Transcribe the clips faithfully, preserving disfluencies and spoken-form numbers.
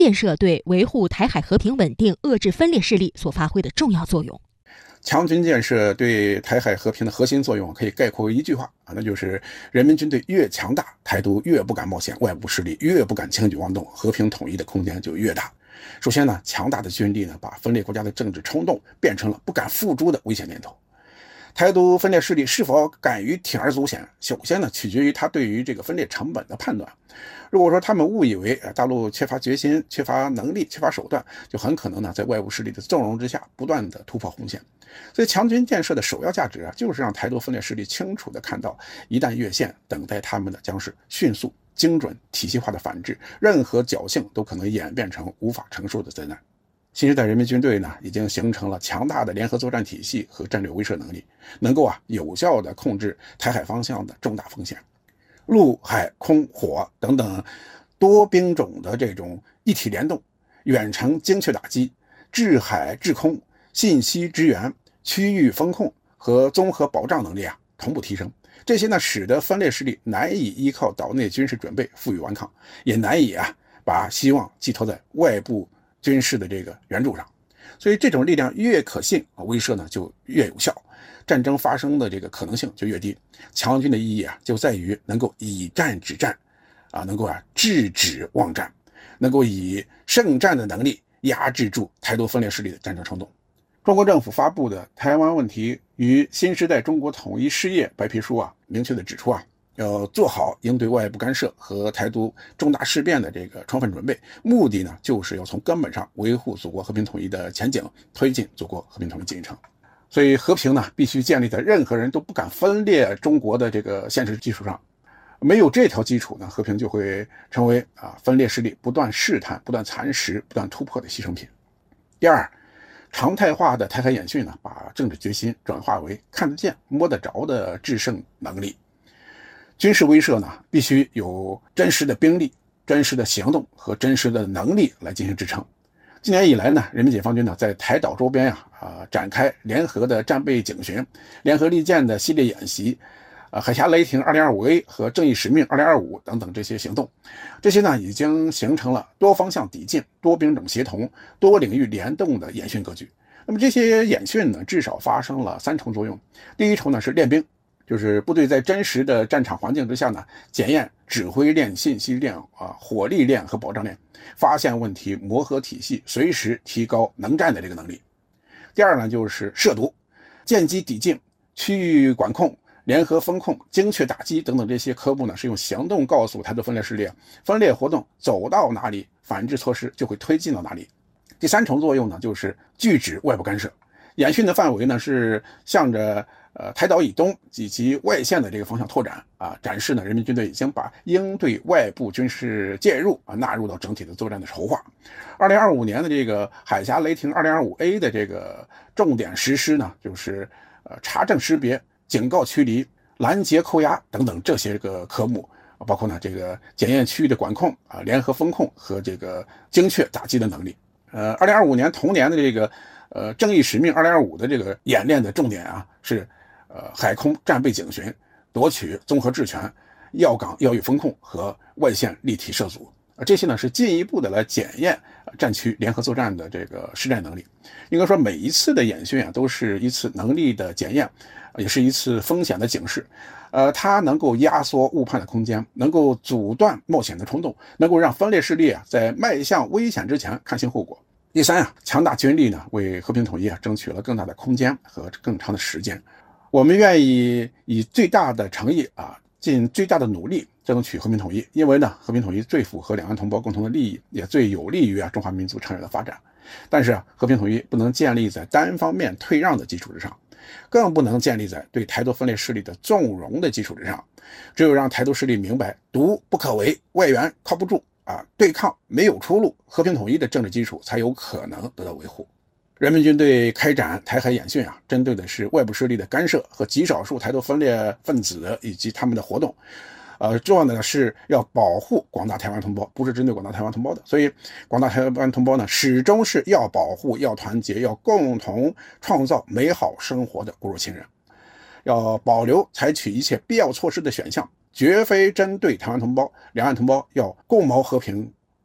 建设对维护台海和平稳定、遏制分裂势力所发挥的重要作用。 强军建设对台海和平的核心作用可以概括为一句话啊，那就是人民军队越强大，台独越不敢冒险，外部势力越不敢轻举妄动，和平统一的空间就越大。首先呢，强大的军力呢，把分裂国家的政治冲动变成了不敢付诸的危险念头。台独分裂势力是否敢于铤而走险，首先呢，取决于他对于这个分裂成本的判断。如果说他们误以为大陆缺乏决心、缺乏能力、缺乏手段，就很可能呢，在外部势力的纵容之下，不断的突破红线。所以，强军建设的首要价值啊，就是让台独分裂势力清楚的看到，一旦越线，等待他们的将是迅速、精准、体系化的反制，任何侥幸都可能演变成无法承受的灾难。新时代人民军队呢，已经形成了强大的联合作战体系和战略威慑能力，能够啊有效的控制台海方向的重大风险。陆海空火等等多兵种的这种一体联动，远程精确打击，制海制空、信息支援、区域风控和综合保障能力啊同步提升。这些呢，使得分裂势力难以依靠岛内军事准备负隅顽抗，也难以啊把希望寄托在外部军事的这个援助上。所以这种力量越可信，威慑呢就越有效，战争发生的这个可能性就越低。强军的意义啊，就在于能够以战止战，啊，能够啊制止妄战，能够以胜战的能力压制住台独分裂势力的战争冲动。中国政府发布的《台湾问题与新时代中国统一事业白皮书》啊，明确的指出啊，要做好应对外部干涉和台独重大事变的这个充分准备，目的呢，就是要从根本上维护祖国和平统一的前景，推进祖国和平统一进程。所以和平呢，必须建立在任何人都不敢分裂中国的这个现实基础上。没有这条基础呢，和平就会成为啊分裂势力不断试探、不断蚕食、不断突破的牺牲品。第二，常态化的台海演训呢，把政治决心转化为看得见、摸得着的制胜能力。军事威慑呢，必须有真实的兵力、真实的行动和真实的能力来进行支撑。今年以来呢，人民解放军呢在台岛周边啊啊展开联合的战备警巡、联合利剑的系列演习，啊海峡雷霆 二零二五 A 和正义使命二零二五等等这些行动，这些呢已经形成了多方向抵近、多兵种协同、多领域联动的演训格局。那么这些演训呢，至少发生了三重作用。第一重呢是练兵，就是部队在真实的战场环境之下呢，检验指挥链、信息链啊、火力链和保障链，发现问题，磨合体系，随时提高能战的这个能力。第二呢，就是涉毒、间击抵近、区域管控、联合风控、精确打击等等这些科目呢，是用行动告诉台独分裂势力，分裂活动走到哪里，反制措施就会推进到哪里。第三重作用呢，就是拒止外部干涉。演训的范围呢，是向着呃台岛以东以及外线的这个方向拓展啊，展示呢人民军队已经把应对外部军事介入啊纳入到整体的作战的筹划。二零二五年的这个海峡雷霆 二零二五 A 的这个重点实施呢，就是呃查证识别、警告驱离、拦截扣押等等这些个科目，包括呢这个检验区域的管控啊、联合风控和这个精确打击的能力。呃，二零二五年同年的这个呃正义使命二零二五的这个演练的重点啊是呃海空战备警巡、夺取综合制权、要岗要域风控和外线立体涉阻。呃，这些呢是进一步的来检验战区联合作战的这个实战能力。应该说每一次的演训啊都是一次能力的检验，也是一次风险的警示。呃，它能够压缩误判的空间，能够阻断冒险的冲动，能够让分裂势力啊在迈向危险之前看清后果。第三啊，强大军力呢为和平统一啊争取了更大的空间和更长的时间。我们愿意以最大的诚意啊，尽最大的努力争取和平统一，因为呢，和平统一最符合两岸同胞共同的利益，也最有利于啊中华民族长远的发展。但是啊，和平统一不能建立在单方面退让的基础之上，更不能建立在对台独分裂势力的纵容的基础之上。只有让台独势力明白独不可为，外援靠不住啊，对抗没有出路，和平统一的政治基础才有可能得到维护。人民军队开展台海演训啊，针对的是外部势力的干涉和极少数台独分裂分子以及他们的活动。呃，重要的呢是要保护广大台湾同胞，不是针对广大台湾同胞的。所以，广大台湾同胞呢，始终是要保护、要团结、要共同创造美好生活的骨肉亲人，要保留采取一切必要措施的选项，绝非针对台湾同胞。两岸同胞要共谋和平、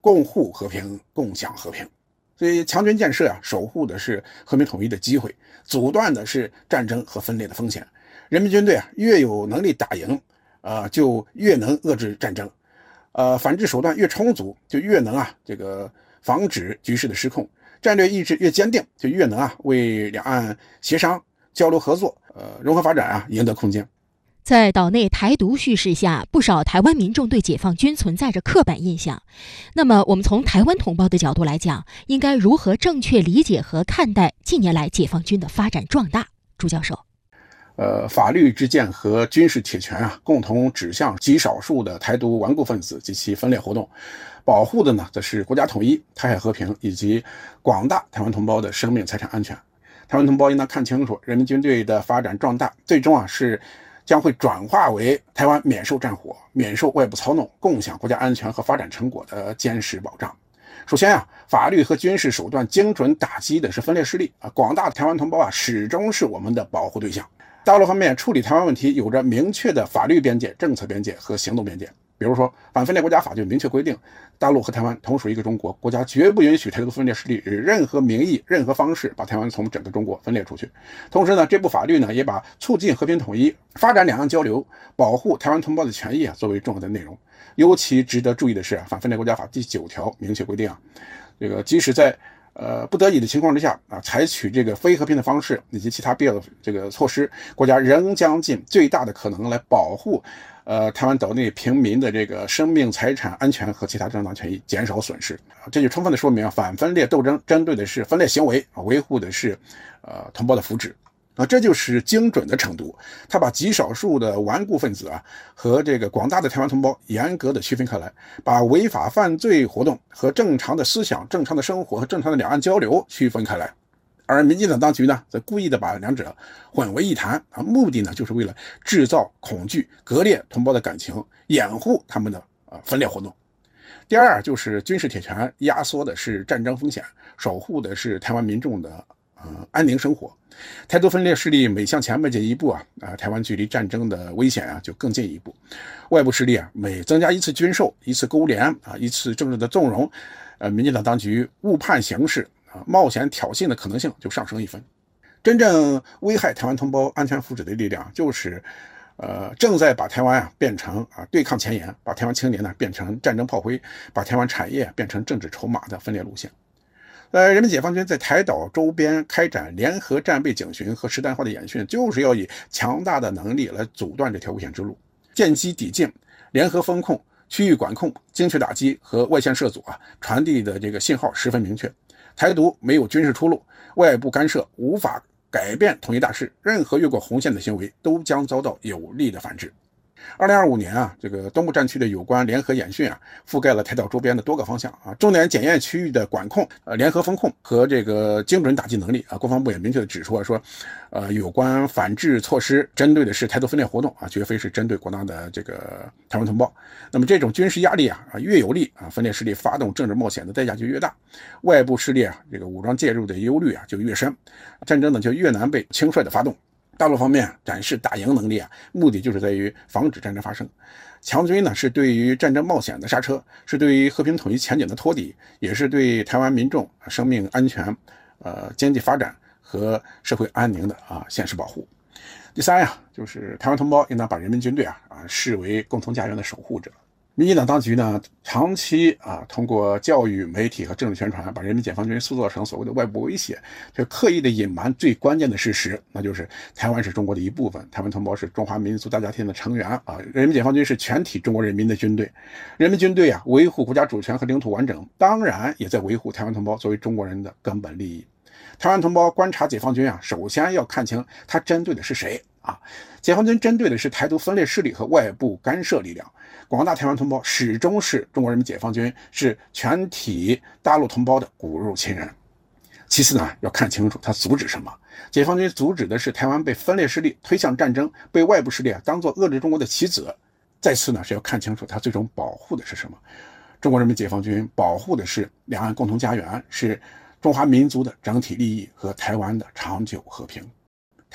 共护和平，共享和平。所以强军建设啊，守护的是和平统一的机会，阻断的是战争和分裂的风险。人民军队啊，越有能力打赢，呃，就越能遏制战争。呃，反制手段越充足，就越能啊这个防止局势的失控。战略意志越坚定，就越能啊为两岸协商、交流合作、呃融合发展啊赢得空间。 在岛内台独叙事下，不少台湾民众对解放军存在着刻板印象。那么，我们从台湾同胞的角度来讲，应该如何正确理解和看待近年来解放军的发展壮大？朱教授。 呃，法律之剑和军事铁拳啊，共同指向极少数的台独顽固分子及其分裂活动，保护的呢，则是国家统一、台海和平以及广大台湾同胞的生命财产安全。台湾同胞应当看清楚，人民军队的发展壮大，最终啊是将会转化为台湾免受战火、免受外部操弄、共享国家安全和发展成果的坚实保障。首先啊，法律和军事手段精准打击的是分裂势力啊，广大台湾同胞啊，始终是我们的保护对象。大陆方面处理台湾问题有着明确的法律边界、政策边界和行动边界。比如说，反分裂国家法就明确规定，大陆和台湾同属一个中国，国家绝不允许台独分裂势力以任何名义、任何方式把台湾从整个中国分裂出去。同时呢，这部法律呢也把促进和平统一、发展两岸交流、保护台湾同胞的权益啊作为重要的内容。尤其值得注意的是，反分裂国家法第九条明确规定啊，这个即使在呃，不得已的情况之下啊，采取这个非和平的方式以及其他必要的这个措施，国家仍将尽最大的可能来保护，呃，台湾岛内平民的这个生命、财产安全和其他正当权益，减少损失。这就充分的说明啊，反分裂斗争针对的是分裂行为啊，维护的是呃同胞的福祉。啊，这就是精准的程度。他把极少数的顽固分子啊和这个广大的台湾同胞严格的区分开来，把违法犯罪活动和正常的思想、正常的生活和正常的两岸交流区分开来。而民进党当局呢，则故意的把两者混为一谈啊，目的呢就是为了制造恐惧、割裂同胞的感情，掩护他们的啊分裂活动。第二就是军事铁拳压缩的是战争风险，守护的是台湾民众的呃安宁生活。台独分裂势力每向前迈进一步啊，啊，台湾距离战争的危险啊就更进一步。外部势力啊每增加一次军售、一次勾连啊、一次政治的纵容，呃，民进党当局误判形势啊、冒险挑衅的可能性就上升一分。真正危害台湾同胞安全福祉的力量，就是呃正在把台湾啊变成啊对抗前沿，把台湾青年呢变成战争炮灰，把台湾产业变成政治筹码的分裂路线。呃，人民解放军在台岛周边开展联合战备警巡和实弹化的演训，就是要以强大的能力来阻断这条危险之路。见机抵近、联合风控、区域管控、精确打击和外线涉阻啊，传递的这个信号十分明确。台独没有军事出路，外部干涉无法改变统一大势，任何越过红线的行为都将遭到有力的反制。二零二五年啊，这个东部战区的有关联合演训啊，覆盖了台岛周边的多个方向啊，重点检验区域的管控、呃联合风控和这个精准打击能力啊。国防部也明确的指出啊，说，呃，有关反制措施针对的是台独分裂活动啊，绝非是针对广大的这个台湾同胞。那么这种军事压力啊，啊越有力啊，分裂势力发动政治冒险的代价就越大，外部势力啊这个武装介入的忧虑啊就越深，战争呢就越难被轻率的发动。大陆方面展示打赢能力啊，目的就是在于防止战争发生。强军呢是对于战争冒险的刹车，是对于和平统一前景的托底，也是对台湾民众生命安全、呃经济发展和社会安宁的啊现实保护。第三呀、啊，就是台湾同胞应当把人民军队啊啊视为共同家园的守护者。民进党当局呢，长期啊通过教育、媒体和政治宣传，把人民解放军塑造成所谓的外部威胁，就刻意的隐瞒最关键的事实，那就是台湾是中国的一部分，台湾同胞是中华民族大家庭的成员啊，人民解放军是全体中国人民的军队，人民军队啊维护国家主权和领土完整，当然也在维护台湾同胞作为中国人的根本利益。台湾同胞观察解放军啊，首先要看清他针对的是谁啊？解放军针对的是台独分裂势力和外部干涉力量。广大台湾同胞始终是中国人民解放军，是全体大陆同胞的骨肉亲人。其次呢，要看清楚他阻止什么。解放军阻止的是台湾被分裂势力推向战争，被外部势力啊当作遏制中国的棋子。再次呢，是要看清楚他最终保护的是什么。中国人民解放军保护的是两岸共同家园，是中华民族的整体利益和台湾的长久和平。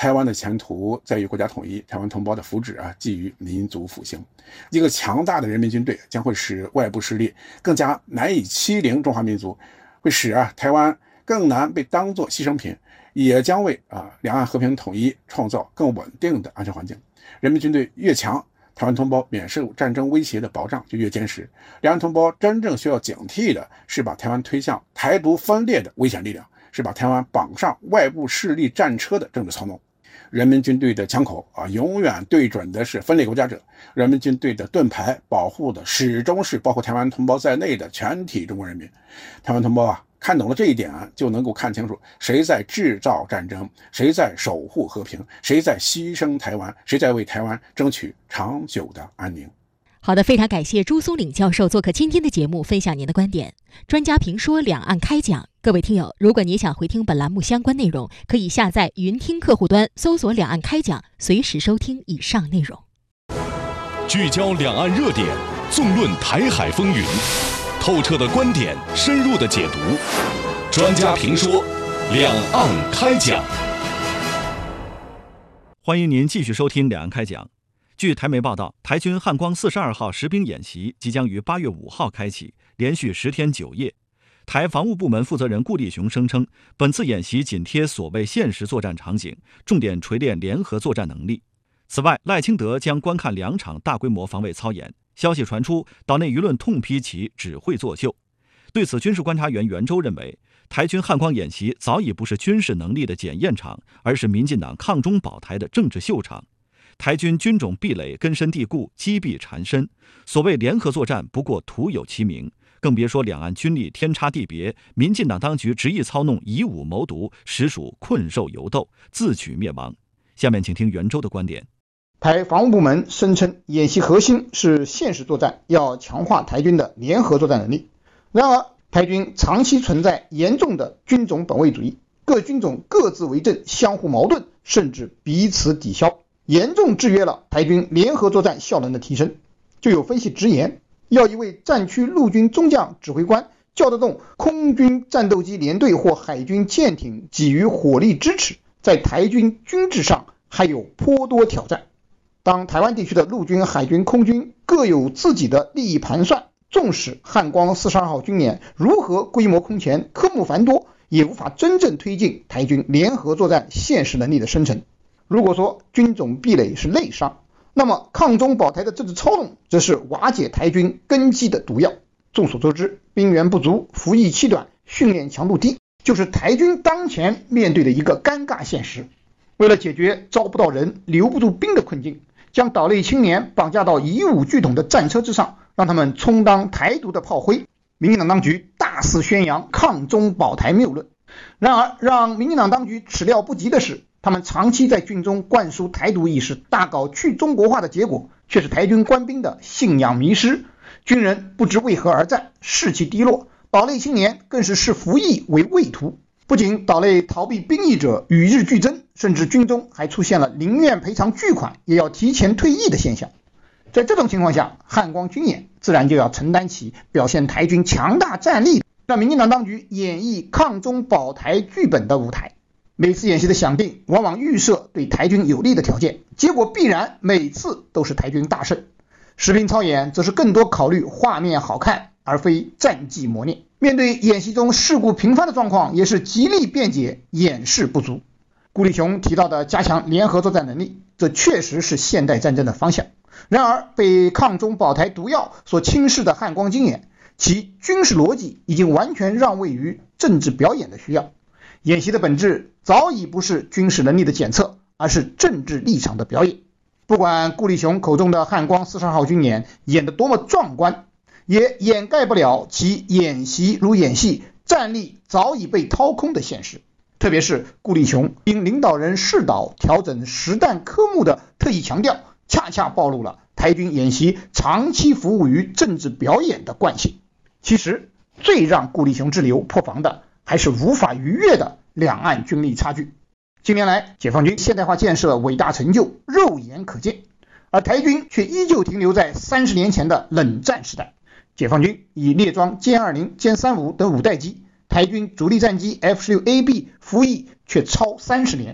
台湾的前途在于国家统一，台湾同胞的福祉啊，基于民族复兴。一个强大的人民军队将会使外部势力更加难以欺凌中华民族，会使啊台湾更难被当作牺牲品，也将为啊两岸和平统一创造更稳定的安全环境。人民军队越强，台湾同胞免受战争威胁的保障就越坚实。两岸同胞真正需要警惕的是把台湾推向台独分裂的危险力量，是把台湾绑上外部势力战车的政治操弄。人民军队的枪口啊，永远对准的是分裂国家者。人民军队的盾牌保护的始终是包括台湾同胞在内的全体中国人民。台湾同胞啊，看懂了这一点啊，就能够看清楚谁在制造战争，谁在守护和平，谁在牺牲台湾，谁在为台湾争取长久的安宁。 好的，非常感谢朱松岭教授做客今天的节目，分享您的观点。专家评说，两岸开讲。各位听友，如果你想回听本栏目相关内容，可以下载云听客户端，搜索两岸开讲，随时收听以上内容。 聚焦两岸热点，纵论台海风云，透彻的观点，深入的解读。专家评说，两岸开讲。 欢迎您继续收听两岸开讲。据台媒报道，台军汉光四十二号实兵演习即将于八月五号开启，连续十天九夜。台防务部门负责人顾立雄声称，本次演习紧贴所谓现实作战场景，重点锤炼联合作战能力。此外，赖清德将观看两场大规模防卫操演。消息传出，岛内舆论痛批其只会作秀。对此，军事观察员袁周认为，台军汉光演习早已不是军事能力的检验场，而是民进党抗中保台的政治秀场。台军军种壁垒根深蒂固，积弊缠身，所谓联合作战不过徒有其名，更别说两岸军力天差地别，民进党当局执意操弄，以武谋独，实属困兽犹斗，自取灭亡。下面请听袁周的观点。 台防务部门声称，演习核心是现实作战，要强化台军的联合作战能力。然而，台军长期存在严重的军种本位主义，各军种各自为政，相互矛盾，甚至彼此抵消，严重制约了台军联合作战效能的提升。就有分析直言，要一位战区陆军中将指挥官叫得动空军战斗机联队或海军舰艇给予火力支持，在台军军制上还有颇多挑战。当台湾地区的陆军、海军、空军各有自己的利益盘算，纵使汉光四十二号军演如何规模空前、科目繁多，也无法真正推进台军联合作战现实能力的生成。如果说军种壁垒是内伤，那么抗中保台的政治操弄则是瓦解台军根基的毒药。众所周知，兵源不足、服役期短、训练强度低，就是台军当前面对的一个尴尬现实。为了解决招不到人、留不住兵的困境，将岛内青年绑架到以武拒统的战车之上，让他们充当台独的炮灰。民进党当局大肆宣扬抗中保台谬论。然而，让民进党当局始料不及的是，他们长期在军中灌输台独意识，大搞去中国化的结果，却是台军官兵的信仰迷失，军人不知为何而战，士气低落，岛内青年更是视服役为畏途。不仅岛内逃避兵役者与日俱增，甚至军中还出现了宁愿赔偿巨款也要提前退役的现象。在这种情况下，汉光军演自然就要承担起表现台军强大战力，让民进党当局演绎抗中保台剧本的舞台。每次演习的想定往往预设对台军有利的条件，结果必然每次都是台军大胜。实兵操演则是更多考虑画面好看，而非战绩磨练。面对演习中事故频发的状况，也是极力辩解掩饰不足。顾立雄提到的加强联合作战能力，这确实是现代战争的方向。然而，被抗中保台毒药所轻视的汉光军演，其军事逻辑已经完全让位于政治表演的需要。演习的本质早已不是军事能力的检测，而是政治立场的表演。不管顾立雄口中的汉光四十二号军演演得多么壮观，也掩盖不了其演习如演戏，战力早已被掏空的现实。特别是顾立雄因领导人视导调整实弹科目的特意强调，恰恰暴露了台军演习长期服务于政治表演的惯性。其实最让顾立雄之流破防的，还是无法逾越的两岸军力差距。近年来，解放军现代化建设伟大成就肉眼可见，而台军却依旧停留在三十年前的冷战时代。解放军已列装歼二零、歼三五等五代机，台军主力战机 F 十六 A B 服役却超三十年。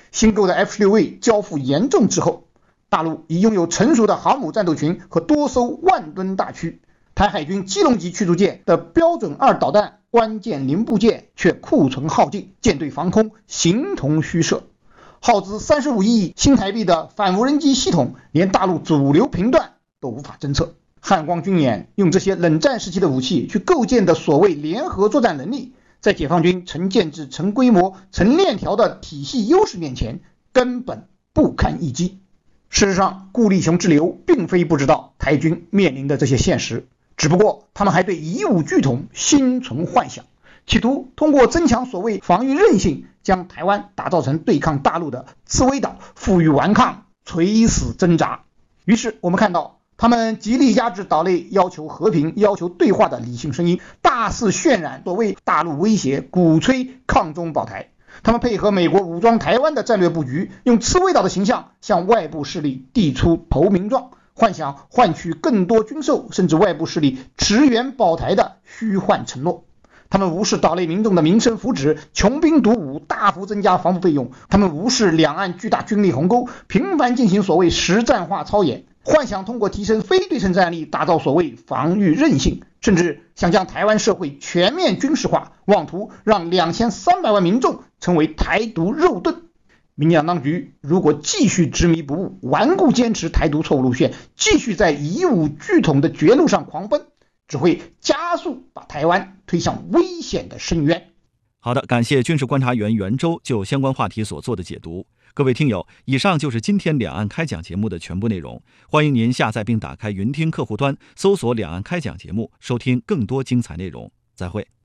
新购的 F 十六 A 交付严重滞后，大陆已拥有成熟的航母战斗群和多艘万吨大驱，台海军基隆级驱逐舰的标准二导弹关键零部件却库存耗尽，舰队防空形同虚设。耗资三十五亿新台币的反无人机系统，连大陆主流频段都无法侦测。汉光军演用这些冷战时期的武器去构建的所谓联合作战能力，在解放军成建制、成规模、成链条的体系优势面前，根本不堪一击。事实上，顾立雄之流并非不知道台军面临的这些现实，只不过他们还对以武拒统心存幻想，企图通过增强所谓防御韧性，将台湾打造成对抗大陆的刺猬岛，负隅顽抗，垂死挣扎。于是我们看到，他们极力压制岛内要求和平、要求对话的理性声音，大肆渲染所谓大陆威胁，鼓吹抗中保台。他们配合美国武装台湾的战略布局，用刺猬岛的形象向外部势力递出投名状，幻想换取更多军售，甚至外部势力驰援保台的虚幻承诺。他们无视岛内民众的民生福祉，穷兵黩武，大幅增加防务费用。他们无视两岸巨大军力鸿沟，频繁进行所谓实战化操演，幻想通过提升非对称战力打造所谓防御韧性，甚至想将台湾社会全面军事化，妄图让两千三百万民众成为台独肉盾。民进党当局如果继续执迷不悟，顽固坚持台独错误路线，继续在以武拒统的绝路上狂奔，只会加速把台湾推向危险的深渊。 好的，感谢军事观察员袁周就相关话题所做的解读。各位听友，以上就是今天两岸开讲节目的全部内容。欢迎您下载并打开云听客户端，搜索两岸开讲节目，收听更多精彩内容。再会。